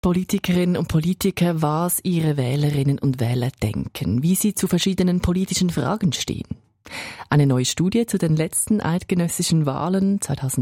Politikerinnen und Politiker, was ihre Wählerinnen und Wähler denken, wie sie zu verschiedenen politischen Fragen stehen. Eine neue Studie zu den letzten eidgenössischen Wahlen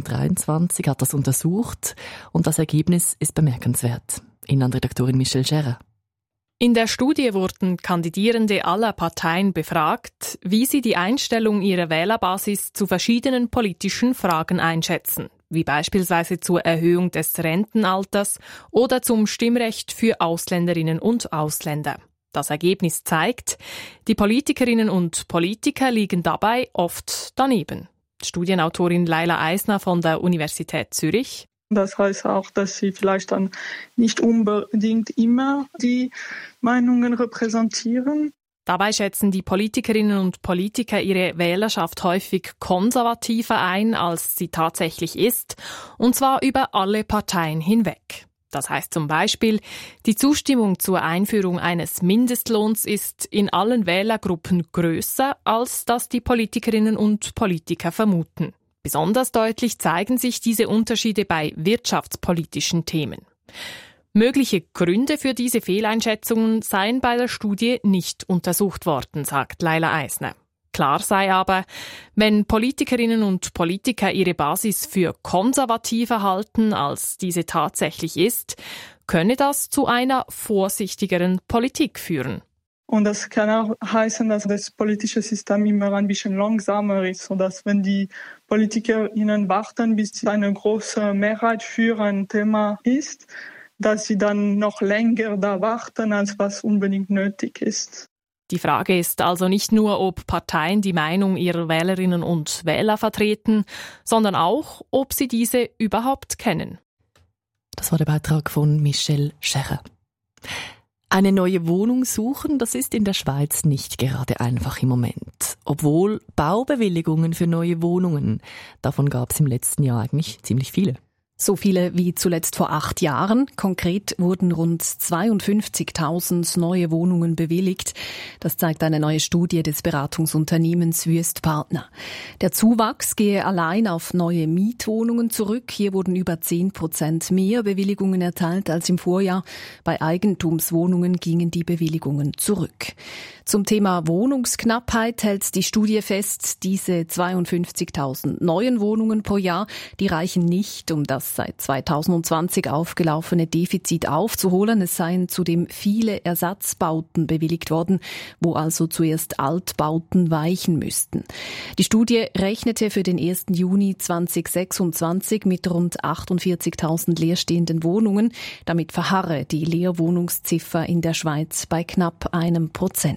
2023 hat das untersucht und das Ergebnis ist bemerkenswert. Inlandredaktorin Michelle Scherer. In der Studie wurden Kandidierende aller Parteien befragt, wie sie die Einstellung ihrer Wählerbasis zu verschiedenen politischen Fragen einschätzen, wie beispielsweise zur Erhöhung des Rentenalters oder zum Stimmrecht für Ausländerinnen und Ausländer. Das Ergebnis zeigt, die Politikerinnen und Politiker liegen dabei oft daneben. Studienautorin Laila Eisner von der Universität Zürich. Das heißt auch, dass sie vielleicht dann nicht unbedingt immer die Meinungen repräsentieren. Dabei schätzen die Politikerinnen und Politiker ihre Wählerschaft häufig konservativer ein, als sie tatsächlich ist, und zwar über alle Parteien hinweg. Das heißt zum Beispiel, die Zustimmung zur Einführung eines Mindestlohns ist in allen Wählergruppen grösser, als das die Politikerinnen und Politiker vermuten. Besonders deutlich zeigen sich diese Unterschiede bei wirtschaftspolitischen Themen. Mögliche Gründe für diese Fehleinschätzungen seien bei der Studie nicht untersucht worden, sagt Laila Eisner. Klar sei aber, wenn Politikerinnen und Politiker ihre Basis für konservativer halten, als diese tatsächlich ist, könne das zu einer vorsichtigeren Politik führen. Und das kann auch heißen, dass das politische System immer ein bisschen langsamer ist, sodass wenn die PolitikerInnen warten, bis eine große Mehrheit für ein Thema ist, dass sie dann noch länger da warten, als was unbedingt nötig ist. Die Frage ist also nicht nur, ob Parteien die Meinung ihrer Wählerinnen und Wähler vertreten, sondern auch, ob sie diese überhaupt kennen. Das war der Beitrag von Michelle Scherer. Eine neue Wohnung suchen, das ist in der Schweiz nicht gerade einfach im Moment. Obwohl Baubewilligungen für neue Wohnungen, davon gab es im letzten Jahr eigentlich ziemlich viele. So viele wie zuletzt vor 8 Jahren. Konkret wurden rund 52.000 neue Wohnungen bewilligt. Das zeigt eine neue Studie des Beratungsunternehmens Wüest Partner. Der Zuwachs gehe allein auf neue Mietwohnungen zurück. Hier wurden über 10% mehr Bewilligungen erteilt als im Vorjahr. Bei Eigentumswohnungen gingen die Bewilligungen zurück. Zum Thema Wohnungsknappheit hält die Studie fest, diese 52.000 neuen Wohnungen pro Jahr, die reichen nicht, um das seit 2020 aufgelaufene Defizit aufzuholen. Es seien zudem viele Ersatzbauten bewilligt worden, wo also zuerst Altbauten weichen müssten. Die Studie rechnete für den 1. Juni 2026 mit rund 48.000 leerstehenden Wohnungen. Damit verharre die Leerwohnungsziffer in der Schweiz bei knapp 1%.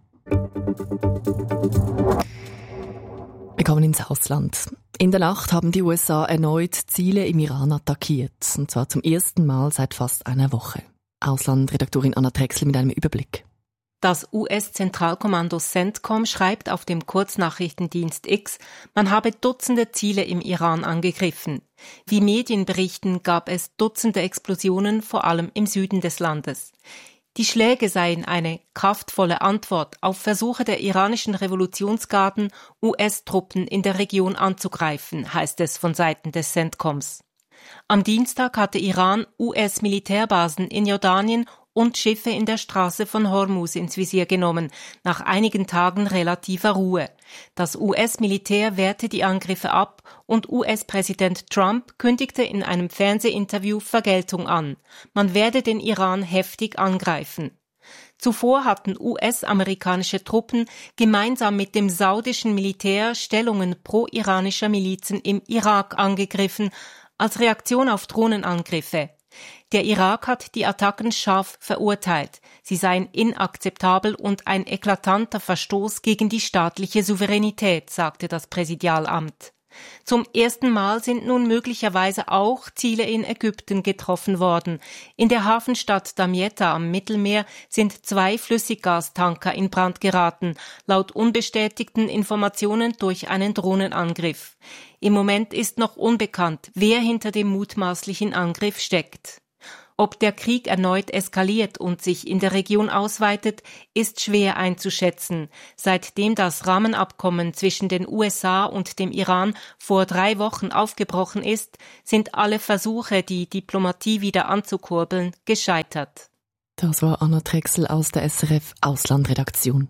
Wir kommen ins Ausland. In der Nacht haben die USA erneut Ziele im Iran attackiert. Und zwar zum ersten Mal seit fast einer Woche. Auslandredaktorin Anna Drechsel mit einem Überblick. Das US-Zentralkommando CENTCOM schreibt auf dem Kurznachrichtendienst X, man habe Dutzende Ziele im Iran angegriffen. Wie Medien berichten, gab es Dutzende Explosionen, vor allem im Süden des Landes. Die Schläge seien eine kraftvolle Antwort auf Versuche der iranischen Revolutionsgarden, US-Truppen in der Region anzugreifen, heißt es von Seiten des CENTCOMs. Am Dienstag hatte Iran US-Militärbasen in Jordanien und Schiffe in der Straße von Hormuz ins Visier genommen, nach einigen Tagen relativer Ruhe. Das US-Militär wehrte die Angriffe ab und US-Präsident Trump kündigte in einem Fernsehinterview Vergeltung an. Man werde den Iran heftig angreifen. Zuvor hatten US-amerikanische Truppen gemeinsam mit dem saudischen Militär Stellungen pro-iranischer Milizen im Irak angegriffen, als Reaktion auf Drohnenangriffe. Der Irak hat die Attacken scharf verurteilt. Sie seien inakzeptabel und ein eklatanter Verstoß gegen die staatliche Souveränität, sagte das Präsidialamt. Zum ersten Mal sind nun möglicherweise auch Ziele in Ägypten getroffen worden. In der Hafenstadt Damietta am Mittelmeer sind 2 Flüssiggastanker in Brand geraten, laut unbestätigten Informationen durch einen Drohnenangriff. Im Moment ist noch unbekannt, wer hinter dem mutmaßlichen Angriff steckt. Ob der Krieg erneut eskaliert und sich in der Region ausweitet, ist schwer einzuschätzen. Seitdem das Rahmenabkommen zwischen den USA und dem Iran vor 3 Wochen aufgebrochen ist, sind alle Versuche, die Diplomatie wieder anzukurbeln, gescheitert. Das war Anna Drechsel aus der SRF Auslandredaktion.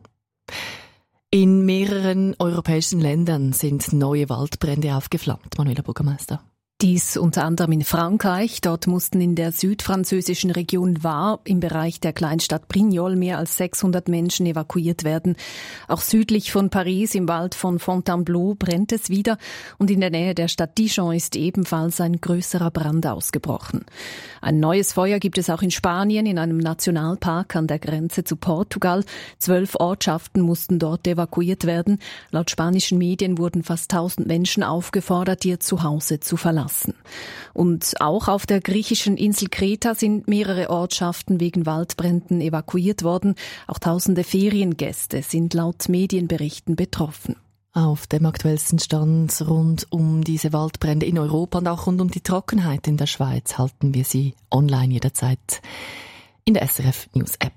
In mehreren europäischen Ländern sind neue Waldbrände aufgeflammt. Manuela Bürgermeister. Dies unter anderem in Frankreich. Dort mussten in der südfranzösischen Region Var im Bereich der Kleinstadt Brignoles mehr als 600 Menschen evakuiert werden. Auch südlich von Paris im Wald von Fontainebleau brennt es wieder und in der Nähe der Stadt Dijon ist ebenfalls ein größerer Brand ausgebrochen. Ein neues Feuer gibt es auch in Spanien in einem Nationalpark an der Grenze zu Portugal. 12 Ortschaften mussten dort evakuiert werden. Laut spanischen Medien wurden fast 1000 Menschen aufgefordert, ihr Zuhause zu verlassen. Und auch auf der griechischen Insel Kreta sind mehrere Ortschaften wegen Waldbränden evakuiert worden. Auch tausende Feriengäste sind laut Medienberichten betroffen. Auf dem aktuellsten Stand rund um diese Waldbrände in Europa und auch rund um die Trockenheit in der Schweiz halten wir Sie online jederzeit in der SRF News App.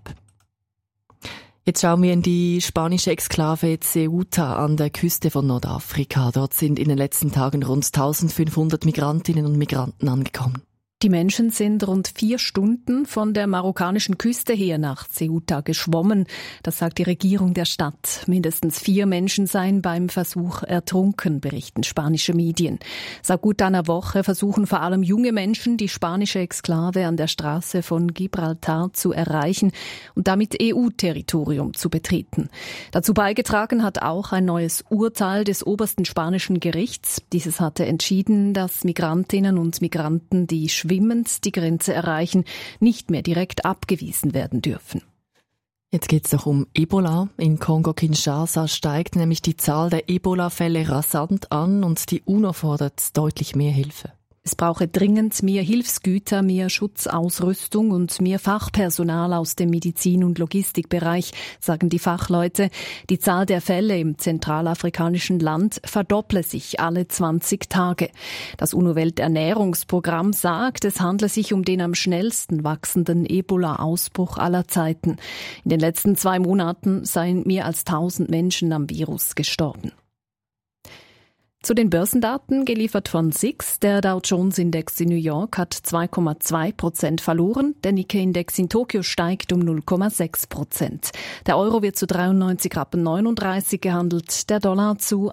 Jetzt schauen wir in die spanische Exklave Ceuta an der Küste von Nordafrika. Dort sind in den letzten Tagen rund 1500 Migrantinnen und Migranten angekommen. Die Menschen sind rund 4 Stunden von der marokkanischen Küste her nach Ceuta geschwommen. Das sagt die Regierung der Stadt. Mindestens 4 Menschen seien beim Versuch ertrunken, berichten spanische Medien. Seit gut einer Woche versuchen vor allem junge Menschen, die spanische Exklave an der Straße von Gibraltar zu erreichen und damit EU-Territorium zu betreten. Dazu beigetragen hat auch ein neues Urteil des obersten spanischen Gerichts. Dieses hatte entschieden, dass Migrantinnen und Migranten, die schwimmend die Grenze erreichen, nicht mehr direkt abgewiesen werden dürfen. Jetzt geht es doch um Ebola. In Kongo-Kinshasa steigt nämlich die Zahl der Ebola-Fälle rasant an und die UNO fordert deutlich mehr Hilfe. Es brauche dringend mehr Hilfsgüter, mehr Schutzausrüstung und mehr Fachpersonal aus dem Medizin- und Logistikbereich, sagen die Fachleute. Die Zahl der Fälle im zentralafrikanischen Land verdopple sich alle 20 Tage. Das UNO-Welternährungsprogramm sagt, es handle sich um den am schnellsten wachsenden Ebola-Ausbruch aller Zeiten. In den letzten 2 Monaten seien mehr als 1000 Menschen am Virus gestorben. Zu den Börsendaten, geliefert von SIX. Der Dow-Jones-Index in New York hat 2,2% verloren. Der Nikkei-Index in Tokio steigt um 0,6%. Der Euro wird zu 93,39 Rappen gehandelt, der Dollar zu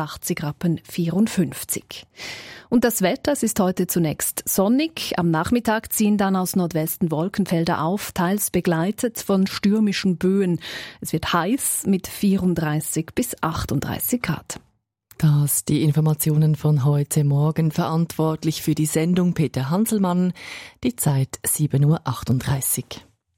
81,54 Rappen. Und das Wetter, es ist heute zunächst sonnig. Am Nachmittag ziehen dann aus Nordwesten Wolkenfelder auf, teils begleitet von stürmischen Böen. Es wird heiß mit 34 bis 38 Grad. Das die Informationen von heute Morgen. Verantwortlich für die Sendung Peter Hanselmann. Die Zeit 7:38 Uhr.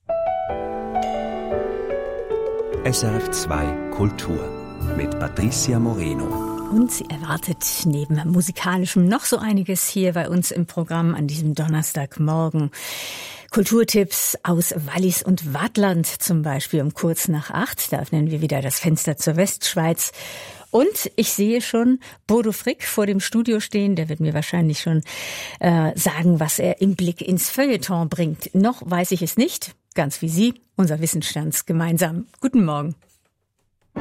SRF 2 Kultur mit Patricia Moreno. Und sie erwartet neben musikalischem noch so einiges hier bei uns im Programm an diesem Donnerstagmorgen. Kulturtipps aus Wallis und Waadtland, zum Beispiel um kurz nach 8. Da öffnen wir wieder das Fenster zur Westschweiz. Und ich sehe schon Bodo Frick vor dem Studio stehen. Der wird mir wahrscheinlich schon sagen, was er im Blick ins Feuilleton bringt. Noch weiß ich es nicht, ganz wie Sie, unser Wissensstand gemeinsam. Guten Morgen.